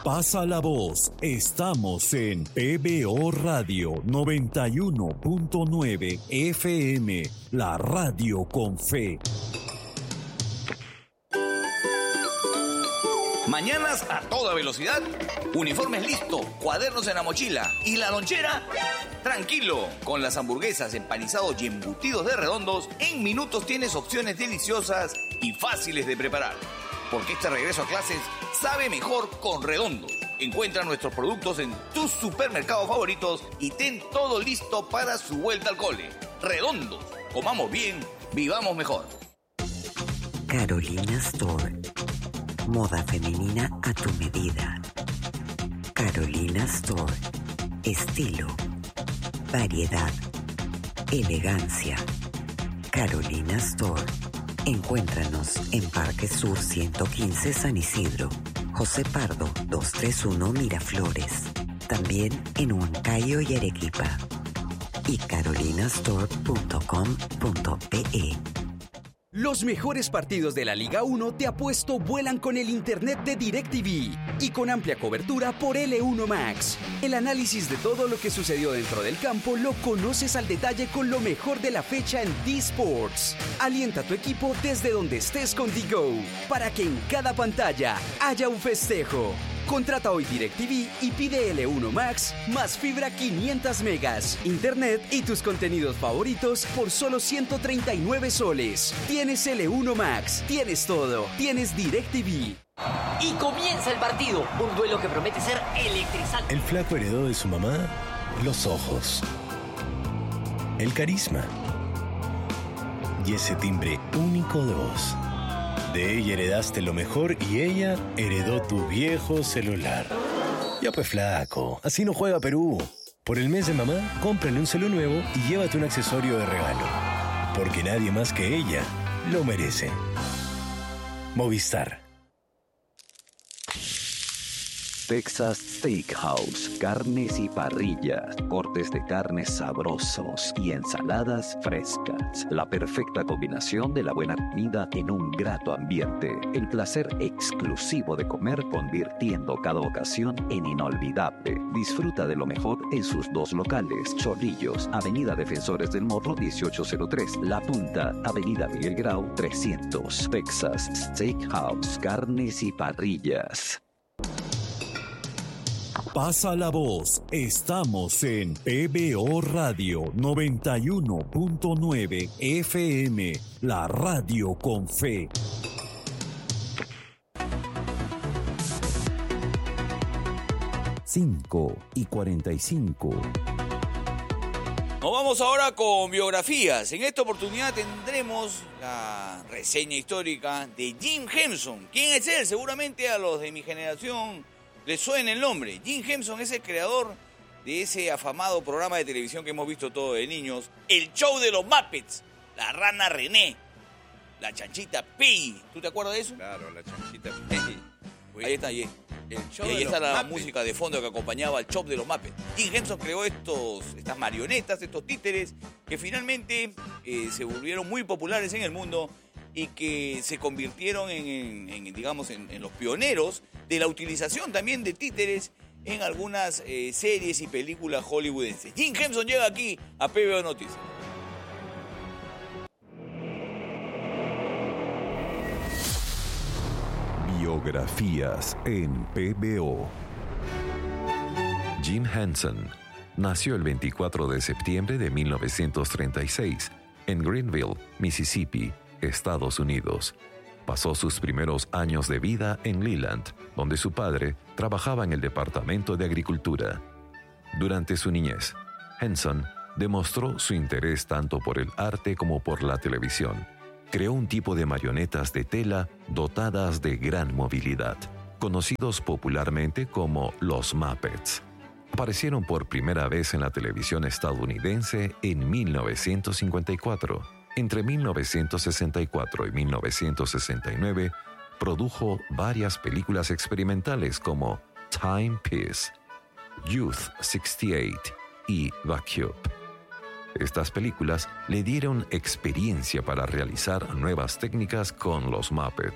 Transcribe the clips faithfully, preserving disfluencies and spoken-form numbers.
Pasa la voz. Estamos en P B O Radio noventa y uno punto nueve F M, la radio con fe. Mañanas a toda velocidad, uniformes listos, cuadernos en la mochila y la lonchera. Tranquilo, con las hamburguesas, empanizados y embutidos de Redondos, en minutos tienes opciones deliciosas y fáciles de preparar. Porque este regreso a clases sabe mejor con Redondos. Encuentra nuestros productos en tus supermercados favoritos y ten todo listo para su vuelta al cole. Redondos, comamos bien, vivamos mejor. Carolina Store. Moda femenina a tu medida. Carolina Store. Estilo, variedad, elegancia. Carolina Store. Encuéntranos en Parque Sur ciento quince San Isidro, José Pardo doscientos treinta y uno Miraflores. También en Huancayo y Arequipa. Y carolinastore punto com punto pe. Los mejores partidos de la Liga uno de Apuesto vuelan con el internet de DirecTV y con amplia cobertura por L uno Max. El análisis de todo lo que sucedió dentro del campo lo conoces al detalle con lo mejor de la fecha en D-Sports. Alienta a tu equipo desde donde estés con D-Go para que en cada pantalla haya un festejo. Contrata hoy DirecTV y pide L uno Max más fibra quinientos megas, internet y tus contenidos favoritos por solo ciento treinta y nueve soles. Tienes L uno Max, tienes todo, tienes DirecTV. Y comienza el partido, un duelo que promete ser electrizante. El flaco heredó de su mamá los ojos, el carisma y ese timbre único de voz. De ella heredaste lo mejor y ella heredó tu viejo celular. Ya pues flaco, así no juega Perú. Por el mes de mamá, cómprale un celu nuevo y llévate un accesorio de regalo. Porque nadie más que ella lo merece. Movistar. Texas Steakhouse, carnes y parrillas, cortes de carnes sabrosos y ensaladas frescas. La perfecta combinación de la buena comida en un grato ambiente. El placer exclusivo de comer convirtiendo cada ocasión en inolvidable. Disfruta de lo mejor en sus dos locales. Chorrillos, Avenida Defensores del Morro dieciocho cero tres. La Punta, Avenida Miguel Grau trescientos. Texas Steakhouse, carnes y parrillas. Pasa la voz. Estamos en P B O Radio noventa y uno punto nueve F M, la radio con fe. cinco y cuarenta y cinco. Nos vamos ahora con biografías. En esta oportunidad tendremos la reseña histórica de Jim Henson. ¿Quién es él? Seguramente a los de mi generación les suena el nombre. Jim Henson es el creador de ese afamado programa de televisión que hemos visto todos de niños, El Show de los Muppets, La Rana René, La Chanchita Peggy. ¿Tú te acuerdas de eso? Claro, La Chanchita Peggy. Ahí está, ahí. El show y ahí de está los la Muppets. música de fondo que acompañaba al Show de los Muppets. Jim Henson creó estos, estas marionetas, estos títeres, que finalmente eh, se volvieron muy populares en el mundo y que se convirtieron en, en, en digamos, en, en los pioneros de la utilización también de títeres en algunas eh, series y películas hollywoodenses. Jim Henson llega aquí a P B O Noticias. Biografías en P B O. Jim Henson nació el veinticuatro de septiembre de mil novecientos treinta y seis en Greenville, Mississippi, Estados Unidos. Pasó sus primeros años de vida en Leland, donde su padre trabajaba en el Departamento de Agricultura. Durante su niñez, Henson demostró su interés tanto por el arte como por la televisión. Creó un tipo de marionetas de tela dotadas de gran movilidad, conocidos popularmente como los Muppets. Aparecieron por primera vez en la televisión estadounidense en mil novecientos cincuenta y cuatro. Entre mil novecientos sesenta y cuatro y mil novecientos sesenta y nueve, produjo varias películas experimentales como Time Piece, Youth sesenta y ocho y The Cube. Estas películas le dieron experiencia para realizar nuevas técnicas con los Muppets.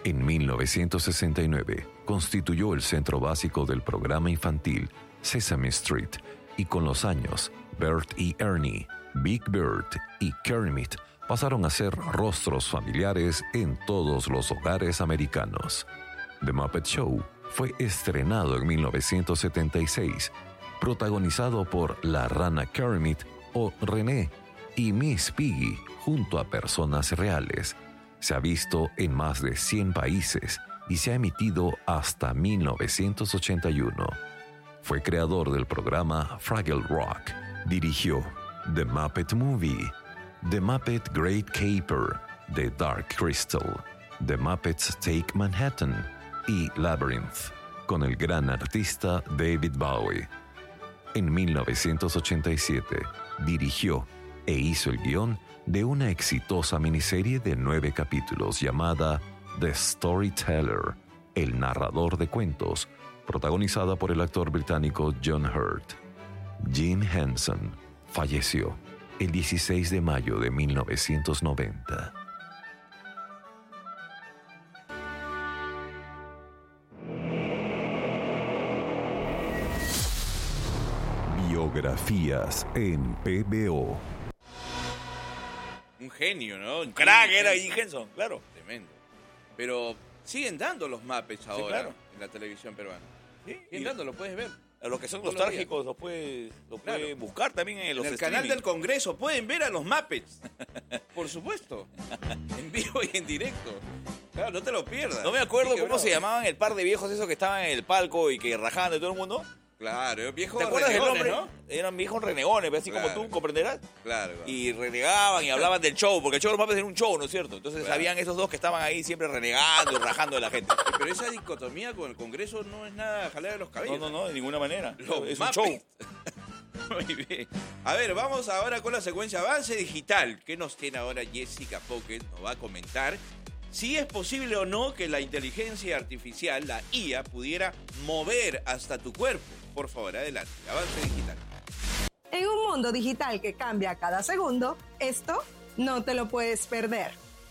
En mil novecientos sesenta y nueve, constituyó el centro básico del programa infantil Sesame Street, y con los años, Bert y Ernie, Big Bird y Kermit pasaron a ser rostros familiares en todos los hogares americanos. The Muppet Show fue estrenado en mil novecientos setenta y seis, protagonizado por la rana Kermit o René y Miss Piggy junto a personas reales. Se ha visto en más de cien países y se ha emitido hasta mil novecientos ochenta y uno. Fue creador del programa Fraggle Rock. Dirigió The Muppet Movie, The Muppet Great Caper, The Dark Crystal, The Muppets Take Manhattan y Labyrinth, con el gran artista David Bowie. En mil novecientos ochenta y siete, dirigió e hizo el guión de una exitosa miniserie de nueve capítulos llamada The Storyteller, el narrador de cuentos, protagonizada por el actor británico John Hurt. Jim Henson falleció el dieciséis de mayo de mil novecientos noventa. Biografías en P B O. Un genio, ¿no? Un crack era Jim Henson, claro. Tremendo. Pero siguen dando los Muppets ahora, Sí, claro. en la televisión peruana. Sí, Siguen y dando, lo puedes ver. a los que son Todos los nostálgicos los puedes, los Claro. puedes buscar también en los En el canal streaming. del Congreso pueden ver a los Muppets. Por supuesto. En vivo y en directo. Claro, no te lo pierdas. No me acuerdo Sí, que cómo bravo. se llamaban el par de viejos esos que estaban en el palco y que rajaban de todo el mundo. Claro, viejos ¿Te acuerdas del renegones, nombre? ¿no? Eran viejos renegones, así Claro. como tú comprenderás. Claro. claro. Y renegaban y hablaban del show, porque el show de los Muppets era un show, ¿no es cierto? Entonces Claro. habían esos dos que estaban ahí siempre renegando y rajando de la gente. Pero esa dicotomía con el Congreso no es nada jalea de los No, cabellos. no, no, de ninguna manera. Los es un Muppets. show. Muy bien. A ver, vamos ahora con la secuencia Avance Digital. ¿Qué nos tiene ahora Jessica Pocket? Nos va a comentar si es posible o no que la inteligencia artificial, la I A, pudiera mover hasta tu cuerpo. Por favor, adelante. Avance Digital. En un mundo digital que cambia cada segundo, esto no te lo puedes perder.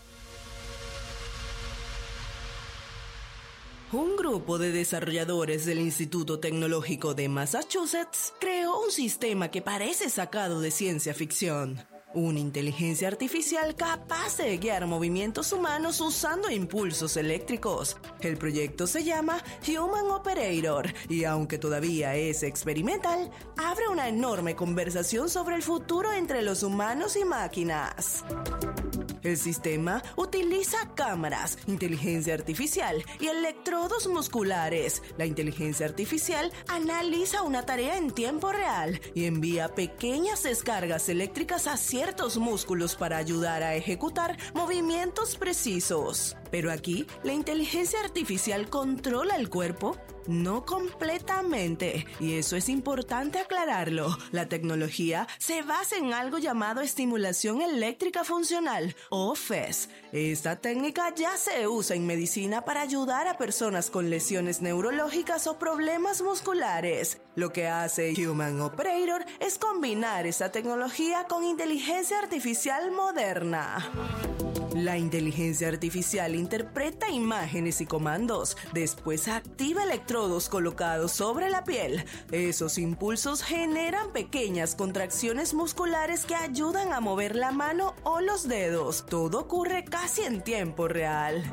Un grupo de desarrolladores del Instituto Tecnológico de Massachusetts creó un sistema que parece sacado de ciencia ficción. Una inteligencia artificial capaz de guiar movimientos humanos usando impulsos eléctricos. El proyecto se llama Human Operator y aunque todavía es experimental, abre una enorme conversación sobre el futuro entre los humanos y máquinas. El sistema utiliza cámaras, inteligencia artificial y electrodos musculares. La inteligencia artificial analiza una tarea en tiempo real y envía pequeñas descargas eléctricas a ciertos músculos para ayudar a ejecutar movimientos precisos. Pero aquí, ¿la inteligencia artificial controla el cuerpo? No completamente, y eso es importante aclararlo. La tecnología se basa en algo llamado estimulación eléctrica funcional, o F E S. Esta técnica ya se usa en medicina para ayudar a personas con lesiones neurológicas o problemas musculares. Lo que hace Human Operator es combinar esta tecnología con inteligencia artificial moderna. La inteligencia artificial interpreta imágenes y comandos, después activa electrodos colocados sobre la piel. Esos impulsos generan pequeñas contracciones musculares que ayudan a mover la mano o los dedos. Todo ocurre casi en tiempo real.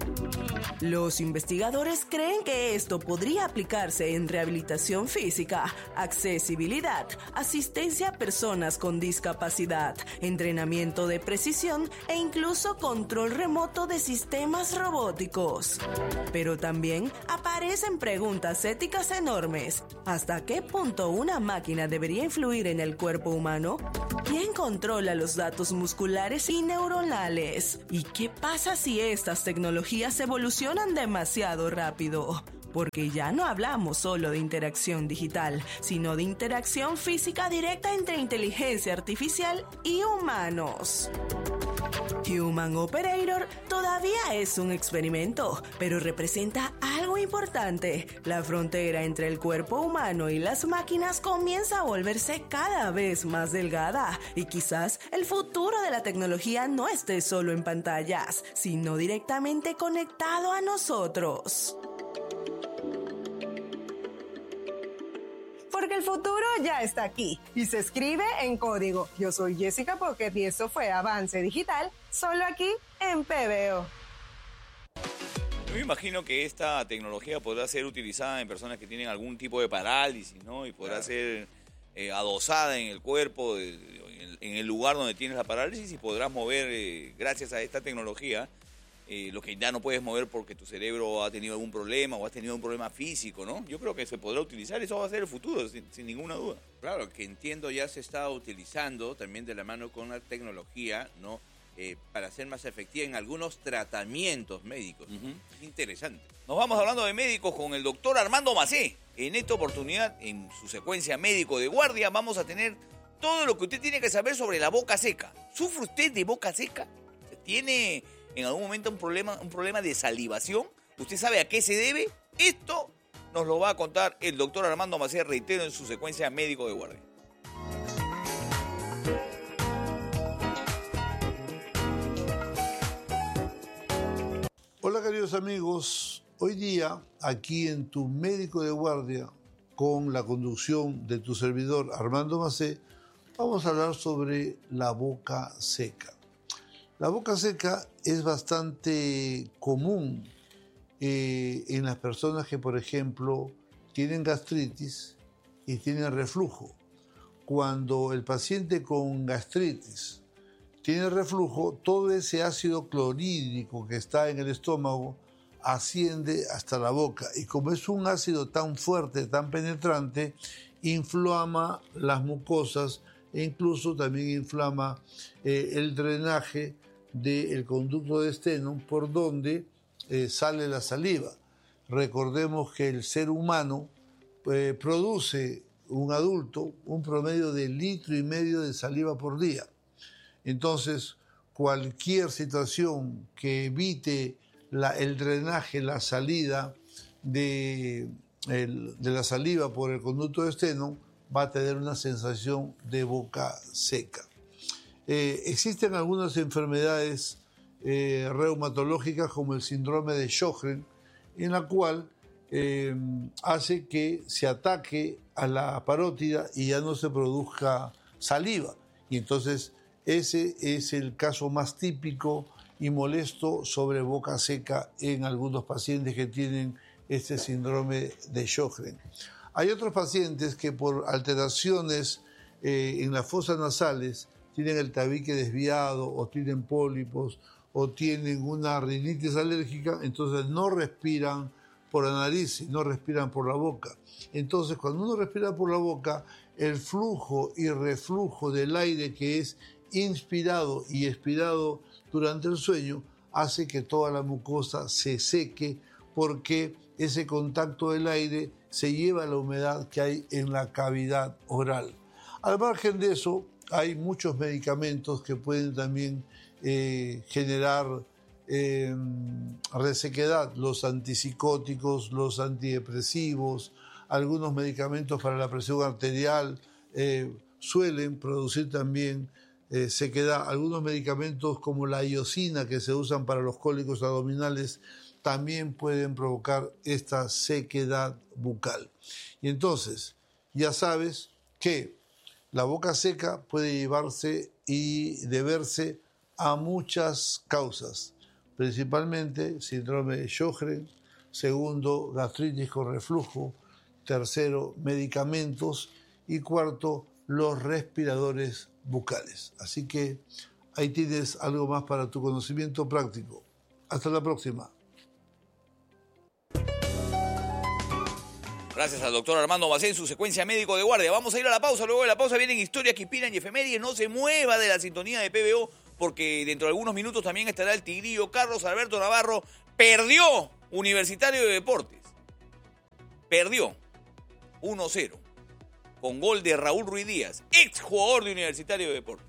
Los investigadores creen que esto podría aplicarse en rehabilitación física, accesibilidad, asistencia a personas con discapacidad, entrenamiento de precisión e incluso control remoto de sistemas robóticos. Pero también aparecen preguntas éticas enormes. ¿Hasta qué punto una máquina debería influir en el cuerpo humano? ¿Quién controla los datos musculares y neuronales? ¿Y qué pasa si estas tecnologías evolucionan demasiado rápido? Porque ya no hablamos solo de interacción digital, sino de interacción física directa entre inteligencia artificial y humanos. Human Operator todavía es un experimento, pero representa algo importante. La frontera entre el cuerpo humano y las máquinas comienza a volverse cada vez más delgada y quizás el futuro de la tecnología no esté solo en pantallas, sino directamente conectado a nosotros. Porque el futuro ya está aquí y se escribe en código. Yo soy Jessica Pocket y esto fue Avance Digital, solo aquí en P B O. Yo me imagino que esta tecnología podrá ser utilizada en personas que tienen algún tipo de parálisis, ¿no? Y podrá claro. ser eh, adosada en el cuerpo, de, de, en el lugar donde tienes la parálisis y podrás mover, eh, gracias a esta tecnología, Eh, lo que ya no puedes mover porque tu cerebro ha tenido algún problema o has tenido un problema físico, ¿no? Yo creo que se podrá utilizar, eso va a ser el futuro, sin, sin ninguna duda. Claro, que entiendo ya se está utilizando también de la mano con la tecnología, ¿no? Eh, para ser más efectiva en algunos tratamientos médicos. Uh-huh. Interesante. Nos vamos hablando de médicos con el doctor Armando Macé. En esta oportunidad, en su secuencia médico de guardia, vamos a tener todo lo que usted tiene que saber sobre la boca seca. ¿Sufre usted de boca seca? ¿Tiene en algún momento un problema, un problema de salivación? ¿Usted sabe a qué se debe? Esto nos lo va a contar el doctor Armando Macé, reitero, en su secuencia médico de guardia. Hola queridos amigos, hoy día aquí en tu médico de guardia, con la conducción de tu servidor Armando Macé, vamos a hablar sobre la boca seca. La boca seca es bastante común eh, en las personas que, por ejemplo, tienen gastritis y tienen reflujo. Cuando el paciente con gastritis tiene reflujo, todo ese ácido clorhídrico que está en el estómago asciende hasta la boca. Y como es un ácido tan fuerte, tan penetrante, inflama las mucosas e incluso también inflama eh, el drenaje del conducto de Stenón por donde eh, sale la saliva. Recordemos que el ser humano eh, produce, un adulto, un promedio de litro y medio de saliva por día. Entonces, cualquier situación que evite la, el drenaje, la salida de, el, de la saliva por el conducto de Stenón, va a tener una sensación de boca seca. Eh, existen algunas enfermedades eh, reumatológicas como el síndrome de Sjögren, en la cual eh, hace que se ataque a la parótida y ya no se produzca saliva. Y entonces ese es el caso más típico y molesto sobre boca seca en algunos pacientes que tienen este síndrome de Sjögren. Hay otros pacientes que por alteraciones eh, en las fosas nasales tienen el tabique desviado o tienen pólipos o tienen una rinitis alérgica, entonces no respiran por la nariz, no respiran por la boca. Entonces, cuando uno respira por la boca, el flujo y reflujo del aire que es inspirado y expirado durante el sueño hace que toda la mucosa se seque porque ese contacto del aire se lleva la humedad que hay en la cavidad oral. Al margen de eso, hay muchos medicamentos que pueden también eh, generar eh, resequedad, los antipsicóticos, los antidepresivos, algunos medicamentos para la presión arterial eh, suelen producir también eh, sequedad. Algunos medicamentos como la iosina que se usan para los cólicos abdominales también pueden provocar esta sequedad bucal. Y entonces, ya sabes que la boca seca puede llevarse y deberse a muchas causas, principalmente síndrome de Sjögren, segundo, gastritis con reflujo, tercero, medicamentos y cuarto, los respiradores bucales. Así que ahí tienes algo más para tu conocimiento práctico. Hasta la próxima. Gracias al doctor Armando Macé en su secuencia médico de guardia. Vamos a ir a la pausa. Luego de la pausa vienen historias que inspiran y efemérides. No se mueva de la sintonía de P B O porque dentro de algunos minutos también estará el tigrillo Carlos Alberto Navarro. Perdió Universitario de Deportes. Perdió uno cero con gol de Raúl Ruiz Díaz, ex jugador de Universitario de Deportes.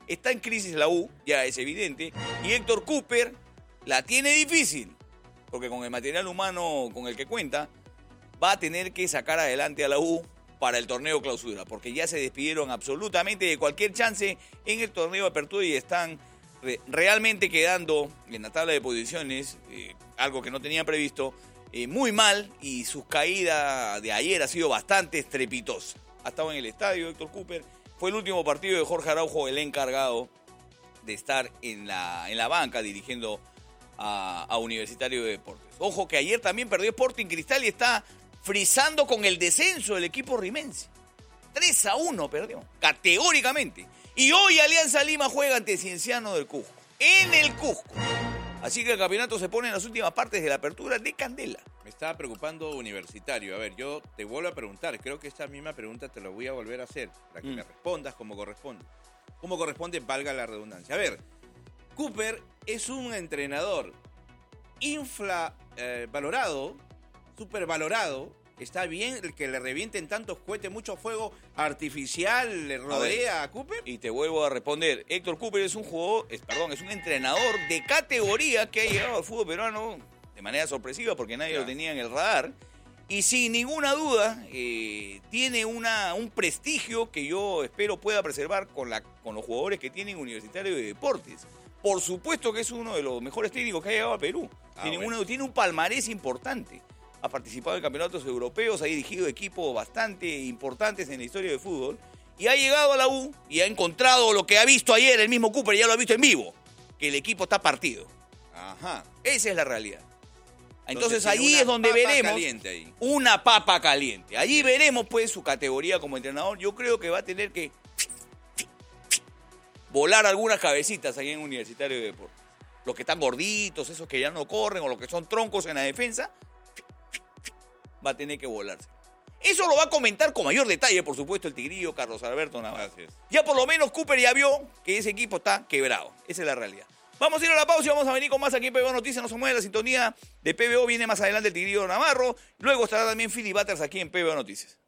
está en crisis la U, ya es evidente, y Héctor Cooper la tiene difícil, porque con el material humano con el que cuenta, va a tener que sacar adelante a la U para el torneo clausura, porque ya se despidieron absolutamente de cualquier chance en el torneo de apertura y están re- realmente quedando en la tabla de posiciones, eh, algo que no tenían previsto, eh, muy mal, y su caída de ayer ha sido bastante estrepitosa. Ha estado en el estadio Héctor Cooper, fue el último partido de Jorge Araujo, el encargado de estar en la, en la banca dirigiendo a, a Universitario de Deportes. Ojo que ayer también perdió Sporting Cristal y está frisando con el descenso del equipo rimense. tres a uno perdió, categóricamente. Y hoy Alianza Lima juega ante Cienciano del Cusco, en el Cusco. Así que el campeonato se pone en las últimas partes de la apertura de candela. Me estaba preocupando Universitario. A ver, yo te vuelvo a preguntar. Creo que esta misma pregunta te la voy a volver a hacer, para que mm. me respondas como corresponde. Como corresponde, valga la redundancia. A ver, Cooper es un entrenador infravalorado, eh, supervalorado. Está bien el que le revienten tantos cohetes, mucho fuego artificial le rodea a, a Cooper. Y te vuelvo a responder. Héctor Cooper es un jugador, es, perdón, es un entrenador de categoría que ha llegado al fútbol peruano de manera sorpresiva porque nadie claro. lo tenía en el radar. Y sin ninguna duda eh, tiene una, un prestigio que yo espero pueda preservar con, la, con los jugadores que tienen Universitario de Deportes. Por supuesto que es uno de los mejores técnicos que ha llegado a Perú. Ah, tiene, bueno. una, tiene un palmarés importante. Ha participado en campeonatos europeos, ha dirigido equipos bastante importantes en la historia del fútbol. Y ha llegado a la U y ha encontrado lo que ha visto ayer el mismo Cooper, ya lo ha visto en vivo, que el equipo está partido. Ajá. Esa es la realidad. Entonces, Entonces allí es donde veremos ahí. una papa caliente. Allí veremos pues su categoría como entrenador. Yo creo que va a tener que volar algunas cabecitas ahí en Universitario de Deportes. Los que están gorditos, esos que ya no corren o los que son troncos en la defensa, va a tener que volarse. Eso lo va a comentar con mayor detalle, por supuesto, el tigrillo Carlos Alberto Navarro. Ya por lo menos Cooper ya vio que ese equipo está quebrado. Esa es la realidad. Vamos a ir a la pausa y vamos a venir con más aquí en P B O Noticias. No se mueve la sintonía de P B O. Viene más adelante el tigrillo Navarro. Luego estará también Philly Butters aquí en P B O Noticias.